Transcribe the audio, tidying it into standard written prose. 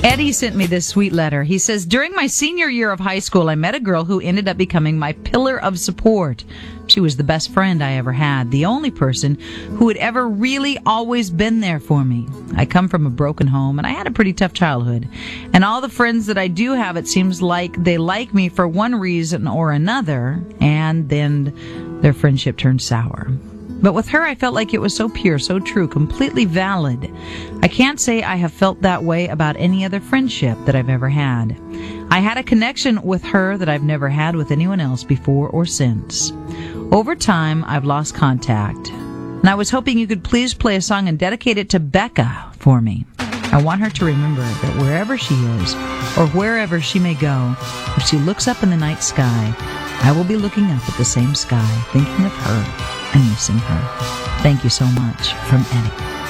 Eddie sent me this sweet letter. He says, during my senior year of high school, I met a girl who ended up becoming my pillar of support. She was the best friend I ever had, the only person who had ever really always been there for me. I come from a broken home, and I had a pretty tough childhood. And all the friends that I do have, it seems like they like me for one reason or another, and then their friendship turned sour. But with her, I felt like it was so pure, so true, completely valid. I can't say I have felt that way about any other friendship that I've ever had. I had a connection with her that I've never had with anyone else before or since. Over time, I've lost contact, and I was hoping you could please play a song and dedicate it to Becca for me. I want her to remember that wherever she is, or wherever she may go, if she looks up in the night sky, I will be looking up at the same sky, thinking of her and missing her. Thank you so much. From Eddie.